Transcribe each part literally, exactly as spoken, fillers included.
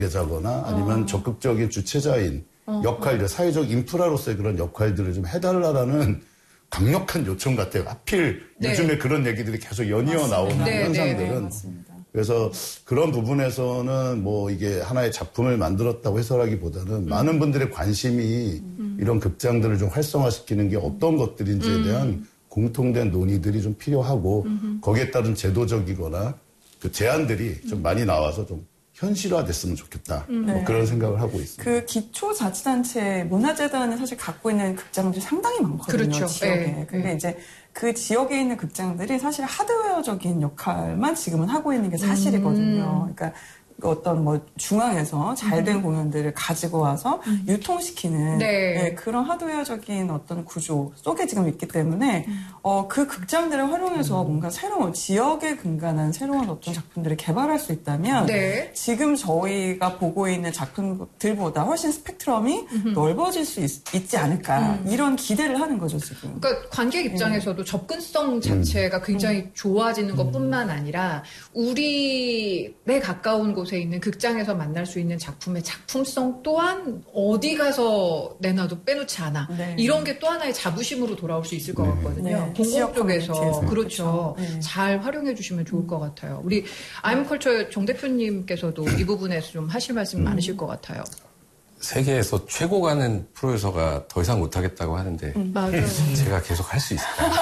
자거나 아니면 어. 적극적인 주체자인 어. 역할들, 사회적 인프라로서의 그런 역할들을 좀 해달라라는 강력한 요청 같아요. 하필 네. 요즘에 그런 얘기들이 계속 연이어 맞습니다. 나오는 네, 현상들은. 네, 네, 그래서 그런 부분에서는 뭐 이게 하나의 작품을 만들었다고 해서라기보다는 음. 많은 분들의 관심이 음. 이런 극장들을 좀 활성화시키는 게 어떤 것들인지에 음. 대한 공통된 논의들이 좀 필요하고 음. 거기에 따른 제도적이거나 그 제안들이 좀 많이 나와서 좀 현실화됐으면 좋겠다. 음. 뭐 네. 그런 생각을 하고 있습니다. 그 기초자치단체 문화재단이 사실 갖고 있는 극장들이 상당히 많거든요. 그렇죠. 지역에. 네. 근데 네. 이제 그 지역에 있는 극장들이 사실 하드웨어적인 역할만 지금은 하고 있는 게 사실이거든요. 음. 그러니까 어떤 뭐 중앙에서 잘된 음. 공연들을 가지고 와서 음. 유통시키는 네. 네, 그런 하드웨어적인 어떤 구조 속에 지금 있기 때문에 음. 어, 그 극장들을 활용해서 음. 뭔가 새로운 지역에 근간한 새로운 어떤 작품들을 개발할 수 있다면 네. 지금 저희가 보고 있는 작품들보다 훨씬 스펙트럼이 음. 넓어질 수 있, 있지 않을까 음. 이런 기대를 하는 거죠 지금. 그러니까 관객 입장에서도 네. 접근성 자체가 음. 굉장히 좋아지는 것뿐만 아니라 우리에 가까운 곳 있는 극장에서 만날 수 있는 작품의 작품성 또한 어디 가서 내놔도 빼놓지 않아. 네. 이런 게 또 하나의 자부심으로 돌아올 수 있을 것 같거든요. 네. 공공 쪽에서 그렇죠. 네. 잘 활용해 주시면 좋을 것 같아요. 우리 아임컬처 정 대표님께서도 이 부분에서 좀 하실 말씀이 음. 많으실 것 같아요. 세계에서 최고 가는 프로듀서가 더 이상 못하겠다고 하는데 음, 맞아요. 제가 계속 할 수 있을까요?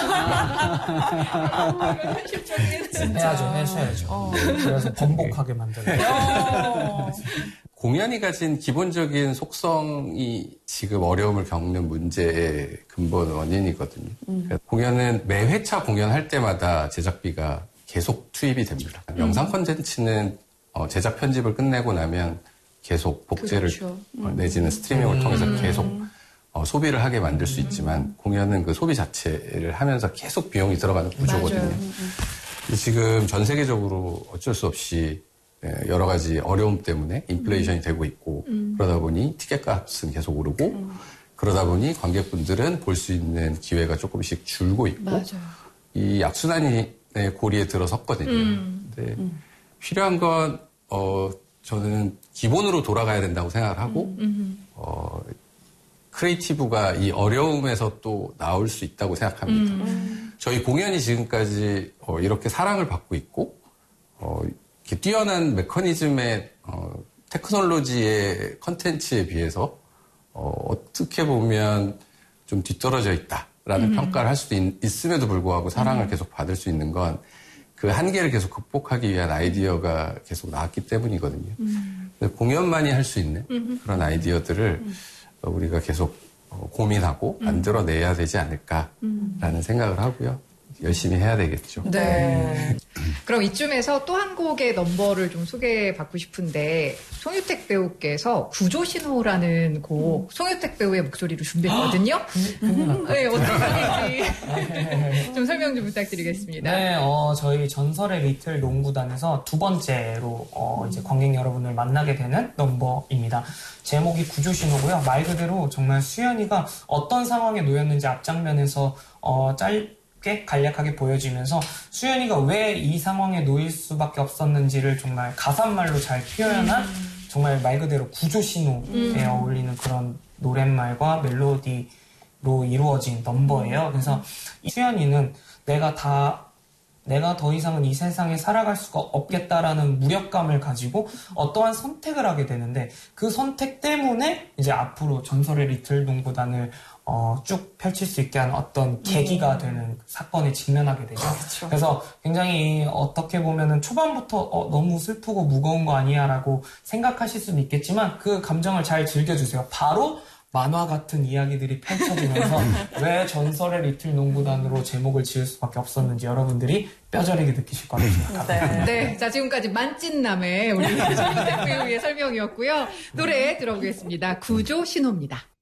현실적인 해야죠, 해야죠. 어. 그래서 번복하게 만들어요. 공연이 가진 기본적인 속성이 지금 어려움을 겪는 문제의 근본 원인이거든요. 음. 공연은 매 회차 공연할 때마다 제작비가 계속 투입이 됩니다. 음. 영상 콘텐츠는 어, 제작 편집을 끝내고 나면 계속 복제를 그렇죠. 음. 내지는 스트리밍을 음. 통해서 계속 어, 소비를 하게 만들 수 있지만 음. 공연은 그 소비 자체를 하면서 계속 비용이 들어가는 구조거든요. 음. 지금 전 세계적으로 어쩔 수 없이 여러 가지 어려움 때문에 인플레이션이 음. 되고 있고 음. 그러다 보니 티켓값은 계속 오르고 음. 그러다 보니 관객분들은 볼 수 있는 기회가 조금씩 줄고 있고 맞아요. 이 악순환의 고리에 들어섰거든요. 음. 근데 음. 필요한 건 어, 저는 기본으로 돌아가야 된다고 생각을 하고 음. 어, 크리에이티브가 이 어려움에서 또 나올 수 있다고 생각합니다. 음. 저희 공연이 지금까지 어, 이렇게 사랑을 받고 있고 어, 이렇게 뛰어난 메커니즘의 어, 테크놀로지의 컨텐츠에 비해서 어, 어떻게 보면 좀 뒤떨어져 있다라는 음. 평가를 할 수도 있, 있음에도 불구하고 사랑을 음. 계속 받을 수 있는 건 그 한계를 계속 극복하기 위한 아이디어가 계속 나왔기 때문이거든요. 음. 공연만이 할 수 있는 음. 그런 아이디어들을 음. 우리가 계속 고민하고 음. 만들어내야 되지 않을까라는 음. 생각을 하고요. 열심히 해야 되겠죠. 네. 그럼 이쯤에서 또 한 곡의 넘버를 좀 소개받고 싶은데 송유택 배우께서 구조신호라는 곡 음. 송유택 배우의 목소리로 준비했거든요. 음. 네, 어떤 곡인지 좀 설명 좀 부탁드리겠습니다. 네, 어, 저희 전설의 리틀 농구단에서 두 번째로 어, 이제 관객 여러분을 만나게 되는 넘버입니다. 제목이 구조신호고요. 말 그대로 정말 수연이가 어떤 상황에 놓였는지 앞장면에서 어, 짧 간략하게 보여지면서 수연이가 왜 이 상황에 놓일 수밖에 없었는지를 정말 가사말로 잘 표현한 음. 정말 말 그대로 구조신호에 음. 어울리는 그런 노랫말과 멜로디로 이루어진 넘버예요. 그래서 수연이는 내가 다 내가 더 이상은 이 세상에 살아갈 수가 없겠다라는 무력감을 가지고 어떠한 선택을 하게 되는데 그 선택 때문에 이제 앞으로 전설의 리틀 농구단을 어, 쭉 펼칠 수 있게 하는 어떤 계기가 되는 사건에 직면하게 되죠. 그렇죠. 그래서 굉장히 어떻게 보면은 초반부터 어, 너무 슬프고 무거운 거 아니야 라고 생각하실 수는 있겠지만 그 감정을 잘 즐겨주세요. 바로 만화 같은 이야기들이 펼쳐지면서 왜 전설의 리틀 농구단으로 제목을 지을 수밖에 없었는지 여러분들이 뼈저리게 느끼실 거라고 생각합니다. 네. 네. 자, 지금까지 만찢남의 우리 송유택 배우의 설명이었고요. 노래 들어보겠습니다. 구조 신호입니다.